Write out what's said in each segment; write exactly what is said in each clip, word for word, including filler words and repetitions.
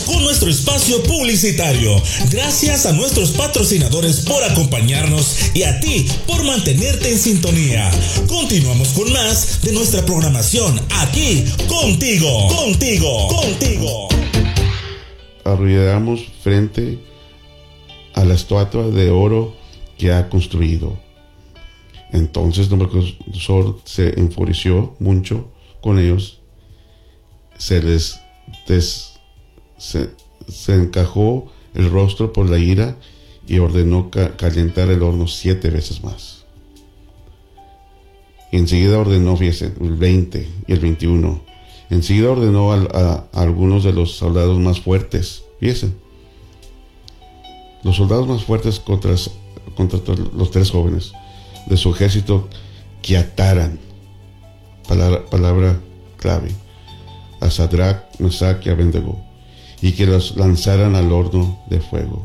con nuestro espacio publicitario. Gracias a nuestros patrocinadores por acompañarnos y a ti por mantenerte en sintonía. Continuamos con más de nuestra programación aquí contigo, contigo, contigo. Arrodillamos frente a la estatua de oro que ha construido. Entonces Nabucodonosor se enfureció mucho con ellos, se les des, se, se encajó el rostro por la ira y ordenó ca- calentar el horno siete veces más. Y enseguida ordenó, fíjense, el veinte y el veintiuno. Enseguida ordenó a, a, a algunos de los soldados más fuertes, fíjense, los soldados más fuertes contra, contra los tres jóvenes de su ejército, que ataran, palabra, palabra clave, a Sadrach, Mesach y Abednego, y que los lanzaran al horno de fuego.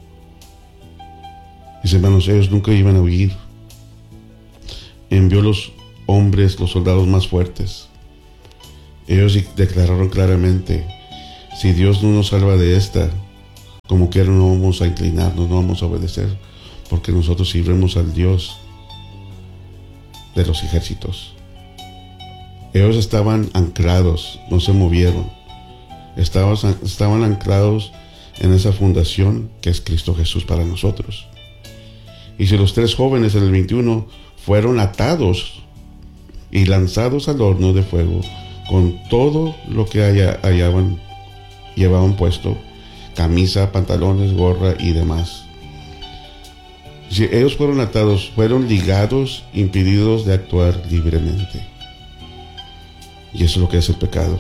Mis hermanos, ellos nunca iban a huir. Envió los hombres, los soldados más fuertes. Ellos declararon claramente: si Dios no nos salva de esta, como quiera no vamos a inclinarnos, no vamos a obedecer, porque nosotros sirvemos al Dios de los ejércitos. Ellos estaban anclados, no se movieron. Estaban, estaban anclados en esa fundación que es Cristo Jesús para nosotros. Y si los tres jóvenes en el veintiuno fueron atados y lanzados al horno de fuego con todo lo que haya, hallaban, llevaban puesto, camisa, pantalones, gorra y demás. Si ellos fueron atados, fueron ligados, impedidos de actuar libremente. Y eso es lo que es el pecado.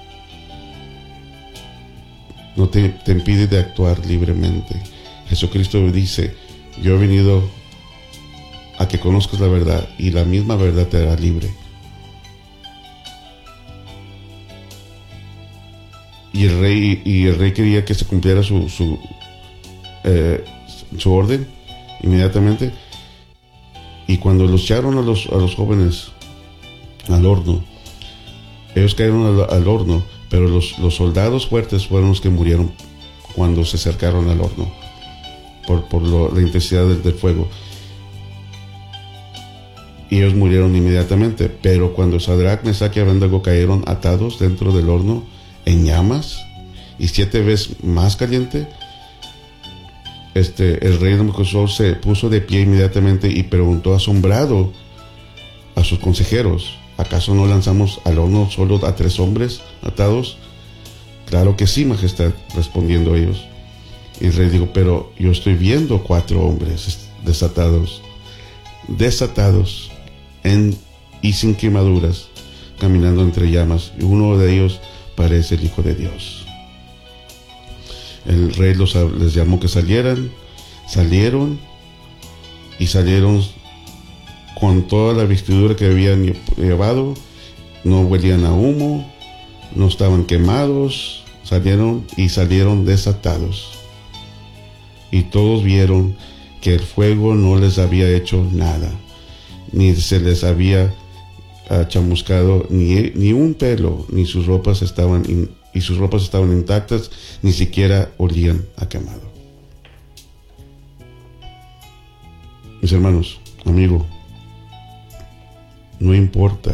No te, te impide de actuar libremente. Jesucristo dice: yo he venido a que conozcas la verdad, y la misma verdad te hará libre. Y el rey, y el rey quería que se cumpliera su, su, eh, su orden inmediatamente. Y cuando los echaron a los, a los jóvenes al horno, ellos cayeron al, al horno, pero los, los soldados fuertes fueron los que murieron cuando se acercaron al horno por, por lo, la intensidad del, del fuego. Y ellos murieron inmediatamente. Pero cuando Sadrach, Mesach y Abednego cayeron atados dentro del horno en llamas y siete veces más caliente, Este, el rey Nabucodonosor se puso de pie inmediatamente y preguntó asombrado a sus consejeros: ¿acaso no lanzamos al horno solo a tres hombres atados? Claro que sí, majestad, respondiendo ellos. Y el rey dijo: pero yo estoy viendo cuatro hombres desatados, desatados en, y sin quemaduras, caminando entre llamas, y uno de ellos parece el Hijo de Dios. El rey los, les llamó que salieran, salieron y salieron con toda la vestidura que habían llevado, no huelían a humo, no estaban quemados, salieron y salieron desatados. Y todos vieron que el fuego no les había hecho nada, ni se les había uh, chamuscado ni, ni un pelo, ni sus ropas estaban in, y sus ropas estaban intactas, ni siquiera olían a quemado. Mis hermanos, amigo, no importa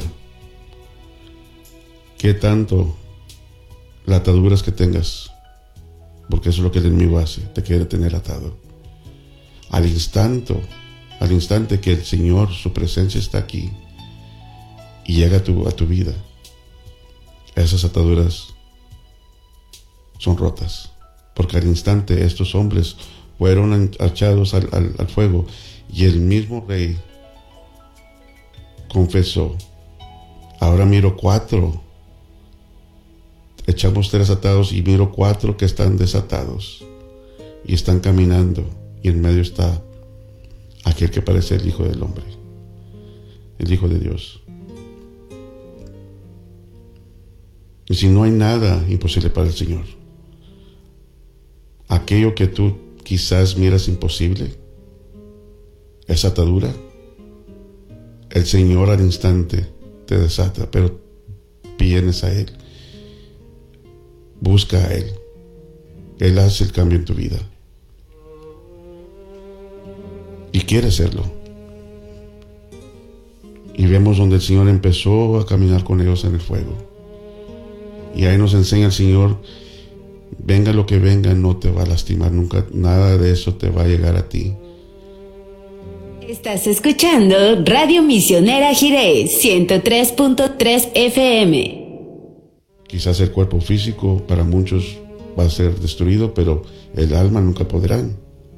qué tanto las ataduras que tengas, porque eso es lo que el enemigo hace, te quiere tener atado. Al instante, al instante que el Señor, su presencia está aquí y llega a tu, a tu vida, esas ataduras son rotas, porque al instante estos hombres fueron echados al, al, al fuego, y el mismo rey confesó: ahora miro cuatro, echamos tres atados y miro cuatro que están desatados y están caminando, y en medio está aquel que parece el Hijo del Hombre, el Hijo de Dios. Y si no hay nada imposible para el Señor, aquello que tú quizás miras imposible, esa atadura, el Señor al instante te desata, pero vienes a Él, busca a Él, Él hace el cambio en tu vida. Y quiere hacerlo. Y vemos donde el Señor empezó a caminar con ellos en el fuego. Y ahí nos enseña el Señor, venga lo que venga, no te va a lastimar nunca. Nada de eso te va a llegar a ti. Estás escuchando Radio Misionera Jiré, ciento tres punto tres F M. Quizás el cuerpo físico para muchos va a ser destruido, pero el alma nunca podrán.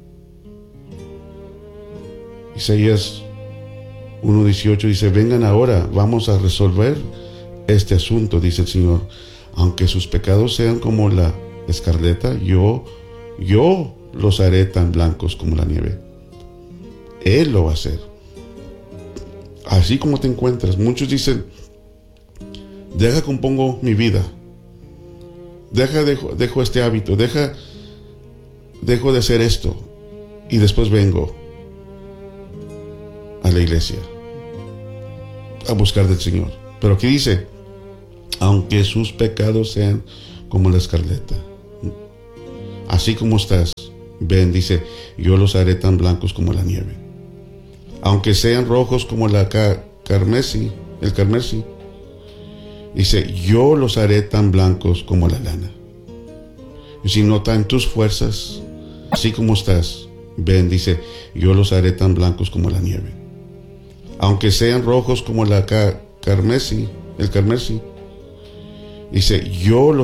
Isaías uno dieciocho dice, vengan ahora, vamos a resolver este asunto, dice el Señor. Aunque sus pecados sean como la escarlata, yo, yo los haré tan blancos como la nieve. Él lo va a hacer. Así como te encuentras. Muchos dicen, deja compongo mi vida. Deja, dejo, dejo este hábito. Deja, dejo de hacer esto. Y después vengo a la iglesia a buscar del Señor. Pero aquí dice, aunque sus pecados sean como la escarlata, así como estás, ven, dice, yo los haré tan blancos como la nieve. Aunque sean rojos como la ca- carmesí, el carmesí, dice, yo los haré tan blancos como la lana. Y si no está en tus fuerzas, así como estás, ven, dice, yo los haré tan blancos como la nieve. Aunque sean rojos como la ca- carmesí, el carmesí, dice, yo los